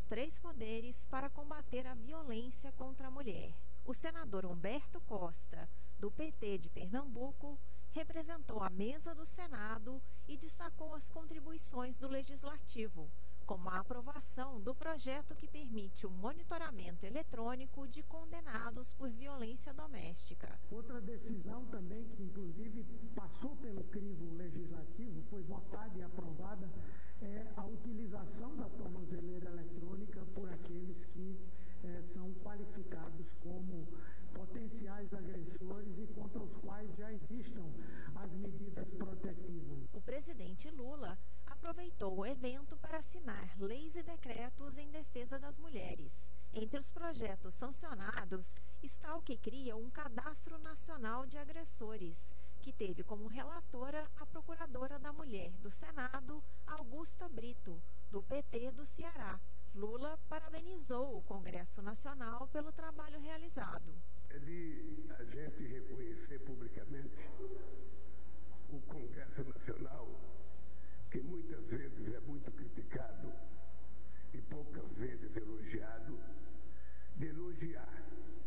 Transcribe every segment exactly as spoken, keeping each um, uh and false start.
três poderes para combater a violência contra a mulher. O senador Humberto Costa, do P T de Pernambuco, representou a mesa do Senado e destacou as contribuições do Legislativo, como a aprovação do projeto que permite o monitoramento eletrônico de condenados por violência doméstica. Outra decisão também que, inclusive, passou pelo crivo legislativo, foi votada e aprovada, é a utilização da tornozeleira eletrônica por aqueles que é, são qualificados como potenciais agressores e contra os quais já existam as medidas protetivas. O presidente Lula aproveitou o evento para assinar leis e decretos em defesa das mulheres. Entre os projetos sancionados está o que cria um cadastro nacional de agressores, que teve como relatora a procuradora da mulher do Senado, Augusta Brito, do P T do Ceará. Lula parabenizou o Congresso Nacional pelo trabalho realizado. É de a gente reconhecer publicamente o Congresso Nacional, que muitas vezes é muito criticado e poucas vezes elogiado, de elogiar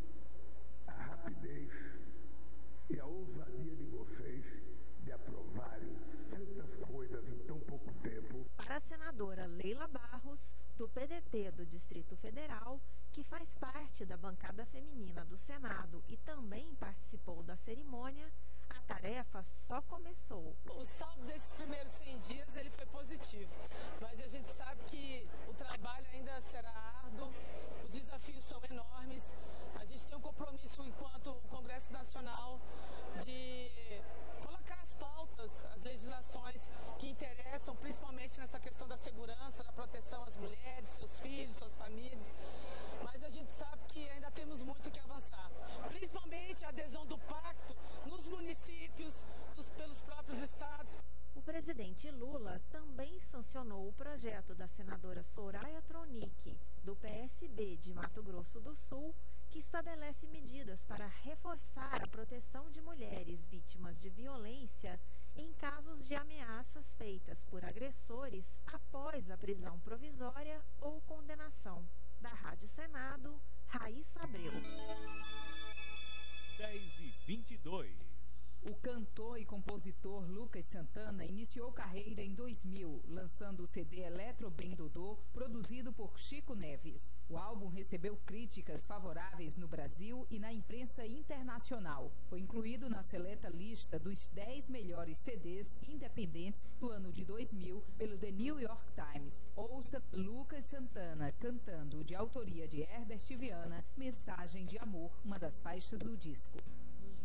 a rapidez e a ousadia de vocês de aprovarem tantas coisas em tão pouco tempo. Para a senadora Leila Barros, do P D T do Distrito Federal, que faz parte da bancada feminina do Senado e também participou da cerimônia, a tarefa só começou. O saldo desses primeiros cem dias ele foi positivo, mas a gente sabe que o trabalho ainda será árduo, os desafios são enormes. A gente tem um compromisso enquanto Congresso Nacional de colocar as pautas, as legislações que interessam, principalmente nessa questão da segurança, da proteção às mulheres, seus filhos, suas famílias, mas a gente sabe que ainda temos muito que avançar, principalmente a adesão do pacto nos municípios, dos, pelos próprios estados. O presidente Lula também sancionou o projeto da senadora Soraya Tronic, do P S B de Mato Grosso do Sul, que estabelece medidas para reforçar a proteção de mulheres vítimas de violência em casos de ameaças feitas por agressores após a prisão provisória ou condenação. Da Rádio Senado, Raíssa Abreu. dez e vinte e dois. O cantor e compositor Lucas Santana iniciou carreira em dois mil, lançando o C D Eletro Bem Dodô, produzido por Chico Neves. O álbum recebeu críticas favoráveis no Brasil e na imprensa internacional. Foi incluído na seleta lista dos dez melhores C Ds independentes do ano de dois mil pelo The New York Times. Ouça Lucas Santana cantando, de autoria de Herbert Viana, Mensagem de Amor, uma das faixas do disco.